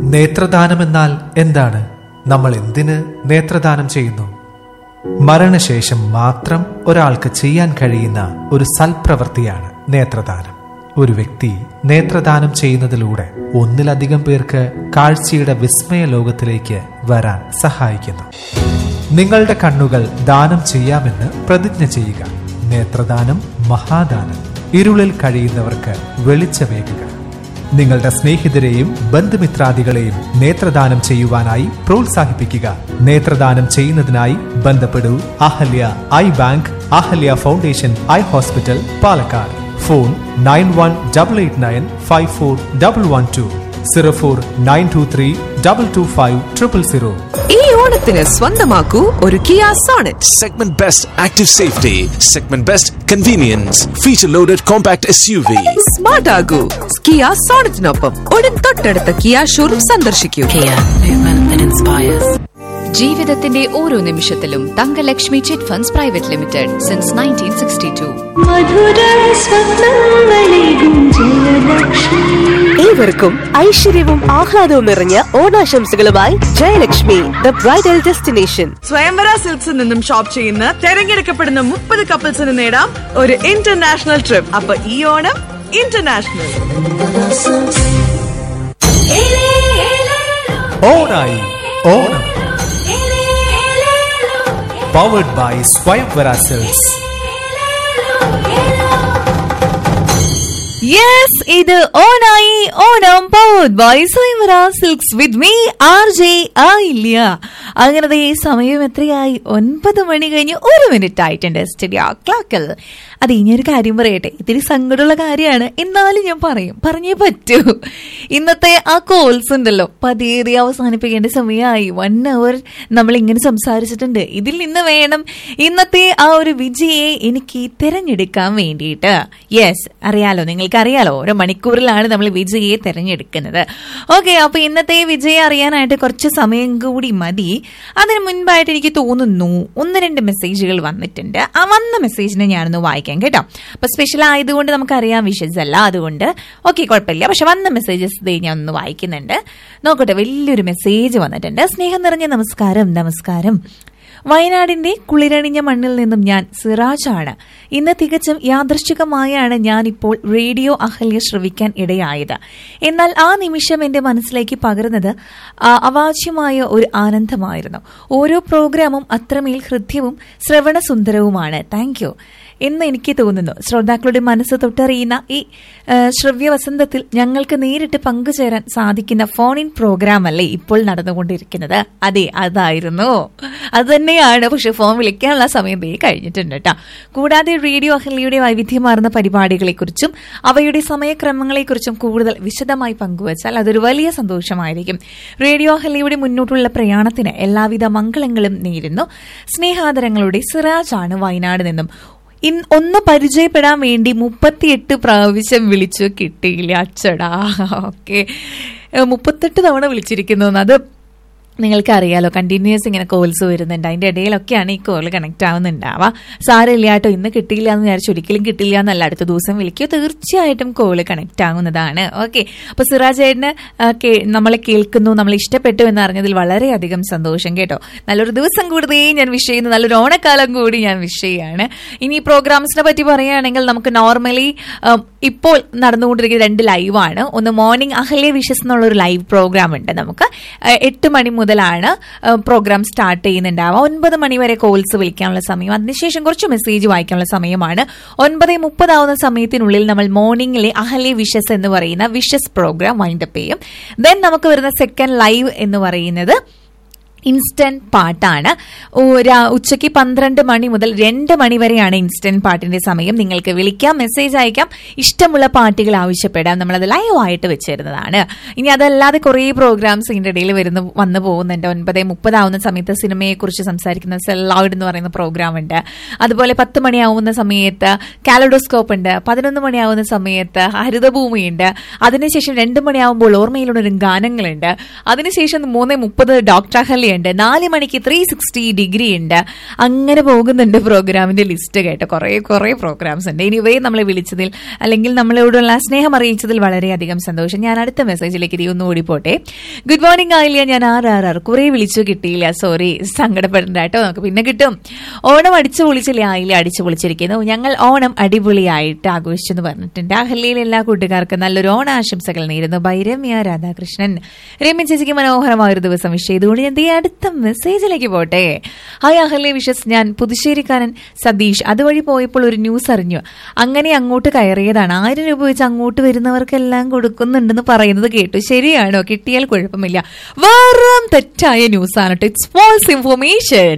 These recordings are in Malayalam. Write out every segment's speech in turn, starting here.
നേത്രദാനമെന്നാൽ എന്താണ്? നമ്മൾ എന്തിന് നേത്രദാനം ചെയ്യുന്നു? മരണശേഷം മാത്രം ഒരാൾക്ക് ചെയ്യാൻ കഴിയുന്ന ഒരു സൽപ്രവൃത്തിയാണ് നേത്രദാനം. ഒരു വ്യക്തി നേത്രദാനം ചെയ്യുന്നതിലൂടെ ഒന്നിലധികം പേർക്ക് കാഴ്ചയുടെ വിസ്മയ ലോകത്തിലേക്ക് വരാൻ സഹായിക്കുന്നു. നിങ്ങളുടെ കണ്ണുകൾ ദാനം ചെയ്യാമെന്ന് പ്രതിജ്ഞ ചെയ്യുക. നേത്രദാനം മഹാദാനം. ഇരുളിൽ കഴിയുന്നവർക്ക് വെളിച്ചമേകുക. നിങ്ങളുടെ സ്നേഹിതരെയും ബന്ധുമിത്രാദികളെയും നേത്രദാനം ചെയ്യുവാനായി പ്രോത്സാഹിപ്പിക്കുക. നേത്രദാനം ചെയ്യുന്നതിനായി ബന്ധപ്പെടൂ Ahalya I bank, Ahalya foundation eye hospital, Palakkad. Phone 9188954112 0492325250. ഈ ഓണത്തിന് സ്വന്തമാക്കൂ ഒരു Kia Sonet. Segment Best Active Safety, Segment Best Convenience, Feature Loaded Compact SUV. Smart ആകൂ Kia സോണറ്റിനൊപ്പം ഉടൻ തൊട്ടടുത്ത കിയ ഷോറൂം സന്ദർശിക്കൂ. Kia, movement that inspires. ജീവിതത്തിന്റെ ഓരോ നിമിഷത്തിലും Thankalakshmi chit funds private limited since 1962. ഏവർക്കും ഐശ്വര്യവും ആഹ്ലാദവും നിറഞ്ഞ ഓണാശംസകളുമായി ജയലക്ഷ്മി ദ ബ്രൈഡൽ ഡെസ്റ്റിനേഷൻ. സ്വയംവര സിൽക്സിൽ നിന്നും ഷോപ്പ് ചെയ്യുന്ന തെരഞ്ഞെടുക്കപ്പെടുന്ന 30 കപ്പിൾസിന് നേടാം ഒരു ഇന്റർനാഷണൽ ട്രിപ്പ്. അപ്പൊ ഈ ഓണം ഇന്റർനാഷണൽ. ഓണായി ഓണം. പവർഡ് ബൈ സ്വയംവര സിൽക്സ്. യെസ്, ഇത് ഓണായി ഓണം പവർഡ് ബൈ സ്വയംവര silks with me RJ Ayilya. അങ്ങനത്തെ ഈ സമയം എത്രയായി? 9 മണി കഴിഞ്ഞ് 1 മിനിറ്റ് ആയിട്ടുണ്ട് സ്റ്റുഡിയോ ക്ലോക്കിൽ. അത് ഇനിയൊരു കാര്യം പറയട്ടെ, ഇത്തിരി സങ്കടമുള്ള കാര്യമാണ്, എന്നാലും ഞാൻ പറഞ്ഞേ പറ്റൂ. ഇന്നത്തെ ആ കോൾസ് ഉണ്ടല്ലോ പതിയെ അവസാനിപ്പിക്കേണ്ട സമയമായി. 1 hour നമ്മൾ ഇങ്ങനെ സംസാരിച്ചിട്ടുണ്ട്. ഇതിൽ നിന്ന് വേണം ഇന്നത്തെ ആ ഒരു വിജയെ എനിക്ക് തിരഞ്ഞെടുക്കാൻ വേണ്ടിയിട്ട്. യെസ്, അറിയാലോ, നിങ്ങൾക്കറിയാലോ, ഓരോ മണിക്കൂറിലാണ് നമ്മൾ വിജയെ തിരഞ്ഞെടുക്കുന്നത്. ഓക്കെ, അപ്പൊ ഇന്നത്തെ വിജയെ അറിയാനായിട്ട് കുറച്ച് സമയം കൂടി മതി. അതിന് മുൻപായിട്ട് എനിക്ക് തോന്നുന്നു 1-2 മെസ്സേജുകൾ വന്നിട്ടുണ്ട്. ആ വന്ന മെസ്സേജിനെ ഞാനൊന്ന് വായിക്കാം കേട്ടോ. അപ്പൊ സ്പെഷ്യൽ ആയതുകൊണ്ട് നമുക്കറിയാം വിഷസ് അല്ല, അതുകൊണ്ട് ഓക്കെ കുഴപ്പമില്ല. പക്ഷെ വന്ന മെസ്സേജസ് ഞാൻ ഒന്ന് വായിക്കുന്നുണ്ട്. നോക്കട്ടെ, വലിയൊരു മെസ്സേജ് വന്നിട്ടുണ്ട്. സ്നേഹം നിറഞ്ഞ നമസ്കാരം. വയനാടിന്റെ കുളിരണിഞ്ഞ മണ്ണിൽ നിന്നും ഞാൻ സിറാജാണ്. ഇന്ന് തികച്ചും യാദൃശ്ചികമായാണ് ഞാനിപ്പോൾ റേഡിയോ അഹല്യ ശ്രവിക്കാൻ ഇടയായത്. എന്നാൽ ആ നിമിഷം എന്റെ മനസ്സിലേക്ക് പകരുന്നത് അവാച്യമായ ഒരു ആനന്ദമായിരുന്നു. ഓരോ പ്രോഗ്രാമും അത്രമേൽ ഹൃദ്യവും ശ്രവണസുന്ദരവുമാണ്. താങ്ക് യു എന്ന് എനിക്ക് തോന്നുന്നു. ശ്രോതാക്കളുടെ മനസ്സ് തൊട്ടറിയുന്ന ഈ ശ്രവ്യ വസന്തത്തിൽ ഞങ്ങൾക്ക് നേരിട്ട് പങ്കുചേരാൻ സാധിക്കുന്ന ഫോൺ ഇൻ പ്രോഗ്രാം അല്ലേ ഇപ്പോൾ നടന്നുകൊണ്ടിരിക്കുന്നത്? അതെ, അതായിരുന്നു, അത് തന്നെയാണ്. പക്ഷെ ഫോൺ വിളിക്കാനുള്ള സമയം കഴിഞ്ഞിട്ടുണ്ട് കേട്ടോ. കൂടാതെ റേഡിയോ അഹല്യയുടെ വൈവിധ്യമാർന്ന പരിപാടികളെക്കുറിച്ചും അവയുടെ സമയക്രമങ്ങളെക്കുറിച്ചും കൂടുതൽ വിശദമായി പങ്കുവച്ചാൽ അതൊരു വലിയ സന്തോഷമായിരിക്കും. റേഡിയോ അഹല്യയുടെ മുന്നോട്ടുള്ള പ്രയാണത്തിന് എല്ലാവിധ മംഗളങ്ങളും നേരുന്നു. സ്നേഹാദരങ്ങളുടെ സിറാജാണ് വയനാട് നിന്നും. ഒന്ന് പരിചയപ്പെടാൻ വേണ്ടി 38 പ്രാവശ്യം വിളിച്ചു, കിട്ടിയില്ല അച്ചടാ. ഓക്കെ, 38 തവണ വിളിച്ചിരിക്കുന്നു. അത് നിങ്ങൾക്ക് അറിയാലോ, കണ്ടിന്യൂസ് ഇങ്ങനെ കോൾസ് വരുന്നുണ്ട്. അതിന്റെ ഇടയിലൊക്കെയാണ് ഈ കോൾ കണക്ട് ആവുന്നുണ്ടാവുക. സാരമില്ല കേട്ടോ, ഇന്ന് കിട്ടിയില്ല എന്ന് വിചാരിച്ചു ഒരിക്കലും കിട്ടില്ല എന്നല്ല, അടുത്ത ദിവസം വിളിക്കുക, തീർച്ചയായിട്ടും കോള് കണക്ട് ആവുന്നതാണ്. ഓക്കെ, അപ്പൊ സിറാജ് ചേട്ടന് നമ്മളെ കേൾക്കുന്നു, നമ്മളെ ഇഷ്ടപ്പെട്ടു എന്ന് അറിഞ്ഞതിൽ വളരെയധികം സന്തോഷം കേട്ടോ. നല്ലൊരു ദിവസം കൂടുതൽ ഞാൻ വിഷ് ചെയ്യുന്നു, നല്ലൊരു ഓണക്കാലം കൂടി ഞാൻ വിഷ് ചെയ്യാണ്. ഇനി ഈ പ്രോഗ്രാംസിനെ പറ്റി പറയുകയാണെങ്കിൽ നമുക്ക് നോർമലി ഇപ്പോൾ നടന്നുകൊണ്ടിരിക്കുന്ന 2 ലൈവാണ്. ഒന്ന് മോർണിംഗ് അഹല്യ വിഷസ് എന്നുള്ളൊരു ലൈവ് പ്രോഗ്രാം ഉണ്ട്. നമുക്ക് 8 മണി മുതലാണ് പ്രോഗ്രാം സ്റ്റാർട്ട് ചെയ്യുന്നുണ്ടാവുക. 9 മണി വരെ കോൾസ് വിളിക്കാനുള്ള സമയം, അതിനുശേഷം കുറച്ച് മെസ്സേജ് വായിക്കാനുള്ള സമയമാണ്. 9:30 ആവുന്ന സമയത്തിനുള്ളിൽ നമ്മൾ മോർണിംഗിലെ അഹല്യ വിഷസ് എന്ന് പറയുന്ന വിഷസ് പ്രോഗ്രാം വൈൻഡപ്പ് ചെയ്യും. ദെൻ നമുക്ക് വരുന്ന സെക്കൻഡ് ലൈവ് എന്ന് പറയുന്നത് ഇൻസ്റ്റന്റ് പാട്ടാണ്. ഉച്ചയ്ക്ക് 12 മണി മുതൽ 2 മണി വരെയാണ് ഇൻസ്റ്റന്റ് പാട്ടിന്റെ സമയം. നിങ്ങൾക്ക് വിളിക്കാം, മെസ്സേജ് അയക്കാം, ഇഷ്ടമുള്ള പാട്ടുകൾ ആവശ്യപ്പെടാം. നമ്മളത് ലൈവായിട്ട് വെച്ചിരുന്നതാണ്. ഇനി അതല്ലാതെ കുറേ പ്രോഗ്രാംസ് ഇതിന്റെ ഇടയിൽ വന്നു പോകുന്നുണ്ട്. 9:30 ആവുന്ന സമയത്ത് സിനിമയെക്കുറിച്ച് സംസാരിക്കുന്ന സെല്ലൗഡ് എന്ന് പറയുന്ന പ്രോഗ്രാം ഉണ്ട്. അതുപോലെ 10 മണിയാവുന്ന സമയത്ത് കാലഡോസ്കോപ്പ് ഉണ്ട്. 11 മണിയാവുന്ന സമയത്ത് ഹരിതഭൂമിയുണ്ട്. അതിനുശേഷം 2 മണിയാവുമ്പോൾ ഓർമ്മയിലുള്ള ഗാനങ്ങളുണ്ട്. അതിനുശേഷം 3:30 ഡോക്ടർ അഹല്യ ഉണ്ട്, 4 മണിക്ക് 360 ഡിഗ്രി ഉണ്ട്. അങ്ങനെ പോകുന്നുണ്ട് പ്രോഗ്രാമിന്റെ ലിസ്റ്റ് കേട്ടോ. കുറെ പ്രോഗ്രാംസ് ഉണ്ട്. എനിവേ നമ്മളെ വിളിച്ചതിൽ അല്ലെങ്കിൽ നമ്മളോടുള്ള സ്നേഹം അറിയിച്ചതിൽ വളരെയധികം സന്തോഷം. ഞാൻ അടുത്ത മെസ്സേജിലേക്ക് ഒന്ന് ഓടിപ്പോട്ടെ. ഗുഡ് മോർണിംഗ് ആയില്ല, ഞാൻ ആർ കുറെ വിളിച്ചു കിട്ടിയില്ല, സോറി, സങ്കടപ്പെടണ്ട കേട്ടോ, നമുക്ക് പിന്നെ കിട്ടും. ഓണം അടിച്ചു പൊളിച്ചില്ലേ ആയില്ല, അടിച്ചു പൊളിച്ചിരിക്കുന്നു. ഞങ്ങൾ ഓണം അടിപൊളിയായിട്ട് ആഘോഷിച്ചെന്ന് പറഞ്ഞിട്ടുണ്ട്. അഹല്യയിലെ എല്ലാ കൂട്ടുകാർക്കും നല്ലൊരു ഓണാശംസകൾ നേരുന്നു. ബൈ രമ്യ രാധാകൃഷ്ണൻ. രമ്യ ചേച്ചിക്ക് മനോഹരമായൊരു ദിവസം വിഷ് ചെയ്തുകൊണ്ട് ഞാൻ അടുത്ത മെസ്സേജിലേക്ക് പോട്ടെ. ഹായ് അഹല്യ വിഷസ്, ഞാൻ പുതുശ്ശേരിക്കാരൻ സതീഷ്. അതുവഴി പോയപ്പോൾ ഒരു ന്യൂസ് അറിഞ്ഞു. അങ്ങനെ അങ്ങോട്ട് കയറിയതാണ്. 1000 രൂപ വെച്ച് അങ്ങോട്ട് വരുന്നവർക്കെല്ലാം കൊടുക്കുന്നുണ്ടെന്ന് പറയുന്നത് കേട്ടു. ശരിയാണോ? കിട്ടിയാൽ കുഴപ്പമില്ല. വെറും തെറ്റായ ന്യൂസ് ആണ് കേട്ടോ. It's false information.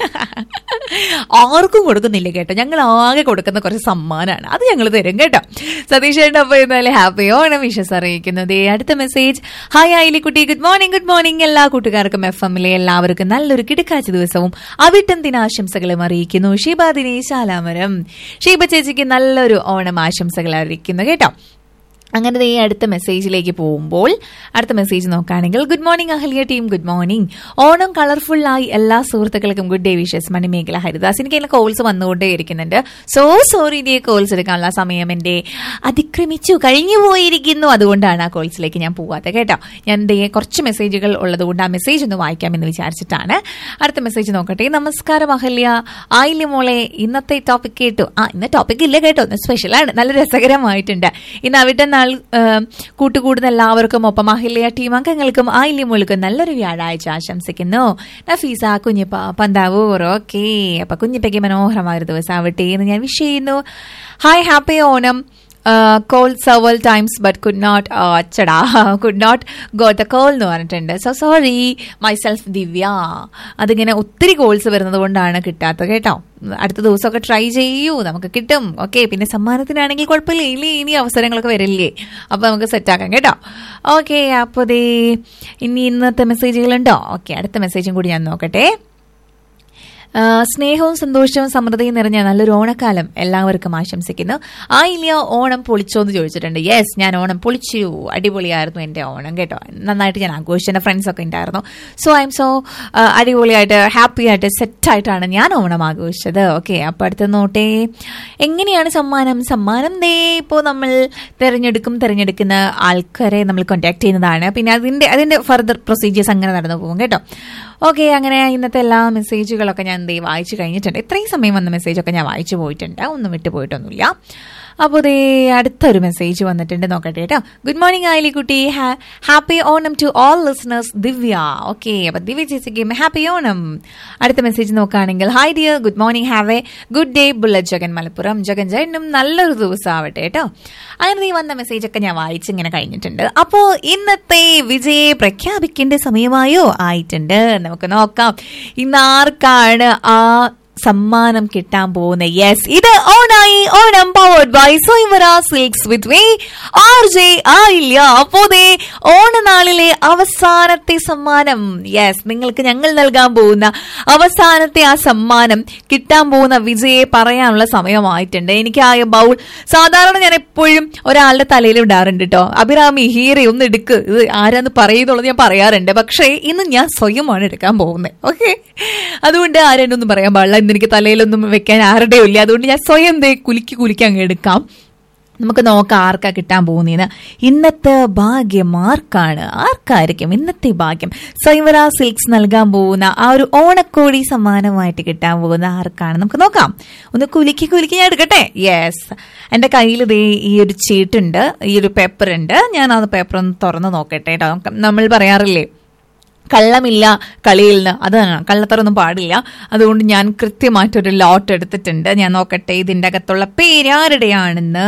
ആർക്കും കൊടുക്കുന്നില്ല കേട്ടോ. ഞങ്ങൾ ആകെ കൊടുക്കുന്ന കുറച്ച് സമ്മാനമാണ്, അത് ഞങ്ങൾ തരും കേട്ടോ. സതീഷ് ചേട്ടൻ അപ്പോൾ എന്തായാലും ഹാപ്പി ഓണം വിഷസ് അറിയിക്കുന്നത്. അടുത്ത message, hi ആയിലിക്കുട്ടി, good morning. Good morning എല്ലാ കൂട്ടുകാർക്കും, FM-ലെ എല്ലാവർക്കും നല്ലൊരു കിടക്കാച്ച ദിവസവും അവിട്ടം ദിനാശംസകളും അറിയിക്കുന്നു. ഷീബ ദിനേശ് ആലാമരം. ഷീബ ചേച്ചിക്ക് നല്ലൊരു ഓണം ആശംസകൾ അറിയിക്കുന്നു കേട്ടോ. അങ്ങനെ അടുത്ത മെസ്സേജിലേക്ക് പോകുമ്പോൾ അടുത്ത മെസ്സേജ് നോക്കുകയാണെങ്കിൽ, good morning Ahalya team, good morning. Onam കളർഫുള്ളായി എല്ലാ സുഹൃത്തുക്കൾക്കും good day wishes. Manimekalai Haridas. എനിക്ക് എന്നെ കോൾസ് വന്നുകൊണ്ടേ ഇരിക്കുന്നുണ്ട്. സോറി, ഇതേ കോൾസ് എടുക്കാനുള്ള സമയം എന്റെ അതിക്രമിച്ചു കഴിഞ്ഞു പോയിരിക്കുന്നു. അതുകൊണ്ടാണ് ആ കോൾസിലേക്ക് ഞാൻ പോവാത്തത് കേട്ടോ. ഞാൻ കുറച്ച് മെസ്സേജുകൾ ഉള്ളതുകൊണ്ട് ആ മെസ്സേജ് ഒന്ന് വായിക്കാമെന്ന് വിചാരിച്ചിട്ടാണ്. അടുത്ത മെസ്സേജ് നോക്കട്ടെ. നമസ്കാരം അഹല്യ, ആയില്യ മോളെ, ഇന്നത്തെ ടോപ്പിക് കേട്ടു. ഇന്ന് ടോപ്പിക് ഇല്ല കേട്ടോ, ഇന്ന് സ്പെഷ്യലാണ്, നല്ല രസകരമായിട്ടുണ്ട്. ഇന്ന് അവിടെ കൂട്ടുകൂടുന്ന എല്ലാവർക്കും ഒപ്പം അഹല്യ ടീം അംഗങ്ങൾക്കും ആയില്യ മോൾക്കും നല്ലൊരു വ്യാഴാഴ്ച ആശംസിക്കുന്നു. നഫീസ കുഞ്ഞിപ്പ പന്താവൂർ. ഓക്കെ, അപ്പൊ കുഞ്ഞിപ്പയ്ക്ക് മനോഹരമായൊരു ദിവസം ആവട്ടെ എന്ന് ഞാൻ വിഷ് ചെയ്യുന്നു. Hi, happy Onam. Called several times but could not got the call എന്ന് പറഞ്ഞിട്ടുണ്ട്. സോ സോറി മൈസെൽഫ് ദിവ്യ. അതിങ്ങനെ ഒത്തിരി കോൾസ് വരുന്നത് കൊണ്ടാണ് കിട്ടാത്തത് കേട്ടോ. അടുത്ത ദിവസമൊക്കെ ട്രൈ ചെയ്യൂ, നമുക്ക് കിട്ടും. ഓക്കെ, പിന്നെ സമ്മാനത്തിനാണെങ്കിൽ കുഴപ്പമില്ല, ഇനി അവസരങ്ങളൊക്കെ വരില്ലേ, അപ്പൊ നമുക്ക് സെറ്റാക്കാം കേട്ടോ. ഓക്കെ, അപ്പോൾ ഇനി ഇന്നത്തെ മെസ്സേജുകളുണ്ടോ? ഓക്കെ, അടുത്ത മെസ്സേജും കൂടി ഞാൻ നോക്കട്ടെ. സ്നേഹവും സന്തോഷവും സമൃദ്ധിയും നിറഞ്ഞ നല്ലൊരു ഓണക്കാലം എല്ലാവർക്കും ആശംസിക്കുന്നു. ആയില്യ ഓണം പൊളിച്ചോ എന്ന് ചോദിച്ചിട്ടുണ്ട്. യെസ്, ഞാൻ ഓണം പൊളിച്ചു. അടിപൊളിയായിരുന്നു എൻ്റെ ഓണം കേട്ടോ. നന്നായിട്ട് ഞാൻ ആഘോഷിച്ചു. എൻ്റെ ഫ്രണ്ട്സൊക്കെ ഉണ്ടായിരുന്നു. സോ ഐ എം സോ അടിപൊളിയായിട്ട് ഹാപ്പി ആയിട്ട് സെറ്റായിട്ടാണ് ഞാൻ ഓണം ആഘോഷിച്ചത്. ഓക്കെ, അപ്പോൾ അടുത്ത് നോട്ടെ. എങ്ങനെയാണ് സമ്മാനം ഇപ്പോൾ നമ്മൾ തിരഞ്ഞെടുക്കുന്ന ആൾക്കാരെ നമ്മൾ കോൺടാക്ട് ചെയ്യുന്നതാണ്. പിന്നെ അതിന്റെ ഫർദർ പ്രൊസീജിയേഴ്സ് അങ്ങനെ നടന്നു പോകും കേട്ടോ. ഓക്കെ, അങ്ങനെ ഇന്നത്തെ എല്ലാ മെസ്സേജുകളൊക്കെ ഞാൻ വായിച്ചു കഴിഞ്ഞിട്ടുണ്ട്. ഇത്രയും സമയം വന്ന മെസ്സേജൊക്കെ ഞാൻ വായിച്ചു പോയിട്ടുണ്ട്, ഒന്നും വിട്ടുപോയിട്ടൊന്നുമില്ല. അപ്പോൾ അടുത്തൊരു മെസ്സേജ് വന്നിട്ടുണ്ട്, നോക്കട്ടെ കേട്ടോ. Good morning ആയിലിക്കുട്ടി, happy Onam to all listeners, Divya. Okay, അപ്പൊ ദിവ്യ ചേച്ചിക്ക് ഹാപ്പി ഓണം. അടുത്ത മെസ്സേജ് നോക്കുകയാണെങ്കിൽ, hi dear, good morning, have A good day bullet Jagan Malappuram. Jagan ചേട്ടനും നല്ലൊരു ദിവസം ആവട്ടെ കേട്ടോ. അങ്ങനെ വന്ന മെസ്സേജൊക്കെ ഞാൻ വായിച്ചിങ്ങനെ കഴിഞ്ഞിട്ടുണ്ട്. അപ്പോ ഇന്നത്തെ വിജയെ പ്രഖ്യാപിക്കേണ്ട സമയമായോ? ആയിട്ടുണ്ട്. നമുക്ക് നോക്കാം ഇന്ന് ആർക്കാണ് ആ സമ്മാനം കിട്ടാൻ പോകുന്നത്. യെസ്, ഇത് ഓണായി ഓണം പവർഡ് ബൈ സ്വയംവര silks with me RJ Ayilya. അപ്പോ ഓണനാളിലെ അവസാനത്തെ സമ്മാനം, യെസ്, നിങ്ങൾക്ക് ഞങ്ങൾ നൽകാൻ പോകുന്ന അവസാനത്തെ ആ സമ്മാനം കിട്ടാൻ പോകുന്ന വിജയെ പറയാനുള്ള സമയമായിട്ടുണ്ട്. എനിക്കായ ബൗൾ സാധാരണ ഞാൻ എപ്പോഴും ഒരാളുടെ തലയിൽ ഇടാറുണ്ട് കേട്ടോ. അഭിരാമി, ഹീറെ ഒന്ന് എടുക്ക്, ഇത് ആരാന്ന് പറയുന്നുള്ളത് ഞാൻ പറയാറുണ്ട്. പക്ഷേ ഇന്ന് ഞാൻ സ്വയമാണ് എടുക്കാൻ പോകുന്നത്. ഓക്കെ, അതുകൊണ്ട് ആരെന്നൊന്നും പറയാൻ പാടില്ല. ഇന്ന് എനിക്ക് തലയിലൊന്നും വെക്കാൻ ആരുടെയും ഇല്ല. അതുകൊണ്ട് ഞാൻ സ്വയം കുലുക്കി അങ്ങ് എടുക്കാം. നമുക്ക് നോക്കാം ആർക്കാ കിട്ടാൻ പോകുന്നതെന്ന്. ഇന്നത്തെ ഭാഗ്യം ആർക്കായിരിക്കും ഇന്നത്തെ ഭാഗ്യം? സ്വയംവര സിൽക്സ് നൽകാൻ പോകുന്ന ആ ഒരു ഓണക്കോടി സമ്മാനമായിട്ട് കിട്ടാൻ പോകുന്ന ആർക്കാണ്? നമുക്ക് നോക്കാം. ഒന്ന് കുലുക്കി ഞാൻ എടുക്കട്ടെ. യെസ്, എന്റെ കയ്യിൽ ഈ ഒരു ചീട്ടുണ്ട്, ഈ ഒരു പേപ്പർ ഉണ്ട്. ഞാൻ ആ പേപ്പർ ഒന്ന് തുറന്ന് നോക്കട്ടെ കേട്ടോ. നമ്മൾ പറയാറില്ലേ, കള്ളമില്ല കളിയിൽ നിന്ന്, അതാണ്, കള്ളത്തറൊന്നും പാടില്ല. അതുകൊണ്ട് ഞാൻ കൃത്യമായിട്ടൊരു ലോട്ട് എടുത്തിട്ടുണ്ട്. ഞാൻ നോക്കട്ടെ ഇതിന്റെ അകത്തുള്ള പേരാരുടെയാണെന്ന്.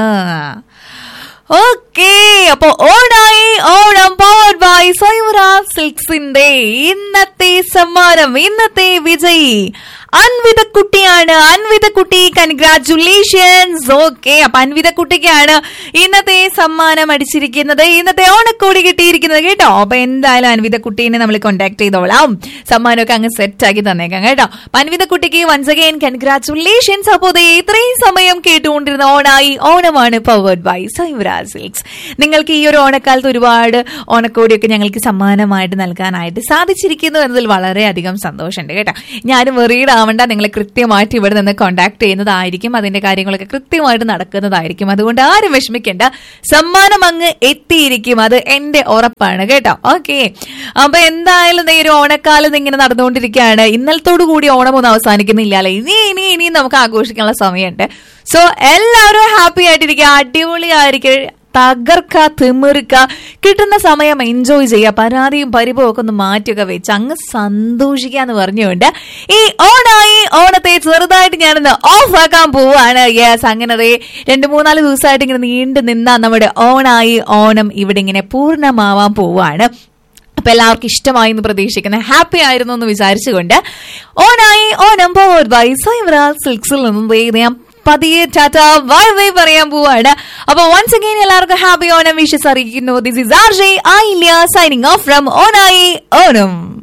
ഓക്കെ, അപ്പൊ ഓണായി ഓണം പവർഡ് ബൈ സ്വയംവര സിൽക്സിന്റെ ഇന്നത്തെ സമ്മാനം, ഇന്നത്തെ വിജയി അൻവിതക്കുട്ടിയാണ്. അൻവിതക്കുട്ടി, കൺഗ്രാറ്റുലേഷൻസ്. ഓക്കെ, അപ്പൊ അൻവിതക്കുട്ടിക്കാണ് ഇന്നത്തെ സമ്മാനം അടിച്ചിരിക്കുന്നത്, ഇന്നത്തെ ഓണക്കോടി കിട്ടിയിരിക്കുന്നത് കേട്ടോ. അപ്പൊ എന്തായാലും അൻവിതക്കുട്ടീനെ നമ്മൾ കോൺടാക്ട് ചെയ്തോളാം, സമ്മാനമൊക്കെ അങ്ങ് സെറ്റ് ആക്കി തന്നേക്കാം കേട്ടോ. അപ്പൊ അൻവിതക്കുട്ടിക്ക് വൺസ് അഗൈൻ കൺഗ്രാറ്റുലേഷൻസ്. അപ്പോ ഇത്രയും സമയം കേട്ടുകൊണ്ടിരുന്ന ഓണായി ഓണമാണ് പവർഡ് ബൈ സ്വയംവര സിൽക്സ്. നിങ്ങൾക്ക് ഈ ഒരു ഓണക്കാലത്ത് ഒരുപാട് ഓണക്കോടിയൊക്കെ ഞങ്ങൾക്ക് സമ്മാനം സമ്മാനമായിട്ട് നൽകാനായിട്ട് സാധിച്ചിരിക്കുന്നു എന്നതിൽ വളരെയധികം സന്തോഷമുണ്ട് കേട്ടോ. ഞാനും വെറീഡ് ആവണ്ട, നിങ്ങളെ കൃത്യമായിട്ട് ഇവിടെ നിന്ന് കോൺടാക്ട് ചെയ്യുന്നതായിരിക്കും, അതിന്റെ കാര്യങ്ങളൊക്കെ കൃത്യമായിട്ട് നടക്കുന്നതായിരിക്കും. അതുകൊണ്ട് ആരും വിഷമിക്കേണ്ട, സമ്മാനം അങ്ങ് എത്തിയിരിക്കും, അത് എന്റെ ഉറപ്പാണ് കേട്ടോ. ഓക്കെ, അപ്പൊ എന്തായാലും ഈ ഒരു ഓണക്കാലം ഇങ്ങനെ നടന്നുകൊണ്ടിരിക്കുകയാണ്. ഇന്നലത്തോടു കൂടി ഓണം ഒന്നും അവസാനിക്കുന്നില്ല അല്ലെ, ഇനി നമുക്ക് ആഘോഷിക്കാനുള്ള സമയമുണ്ട്. സോ എല്ലാവരും ഹാപ്പി ആയിട്ടിരിക്കുക, അടിപൊളിയായിരിക്കും, തകർക്ക, തിമിർക്ക, കിട്ടുന്ന സമയം എൻജോയ് ചെയ്യുക, പരാതിയും പരിഭവം ഒക്കെ ഒന്ന് മാറ്റിയൊക്കെ വെച്ച് അങ്ങ് സന്തോഷിക്കാന്ന് പറഞ്ഞുകൊണ്ട് ഈ ഓണത്തെ ചെറുതായിട്ട് ഞാനൊന്ന് ഓഫ് ആക്കാൻ പോവാണ്. യെസ്, അങ്ങനെ 2-3-4 ദിവസമായിട്ട് ഇങ്ങനെ നീണ്ടു നിന്ന നമ്മുടെ ഓണം ഇവിടെ ഇങ്ങനെ പൂർണ്ണമാവാൻ പോവാണ്. അപ്പൊ എല്ലാവർക്കും ഇഷ്ടമായി എന്ന് പ്രതീക്ഷിക്കുന്നത്, ഹാപ്പി ആയിരുന്നു എന്ന് വിചാരിച്ചുകൊണ്ട് ഓണം പവർഡ് ബൈ സ്വയംവര സിൽക്സിൽ നിന്നും പതിയെ ടാറ്റ ബൈ ബൈ പറയാൻ പോവാണ്. അപ്പൊ വൺസ് അഗൈൻ എല്ലാവർക്കും ഹാപ്പി ഓണം വിഷസ് അറിയിക്കുന്നു. This is RJ Ayilya signing off from Onam.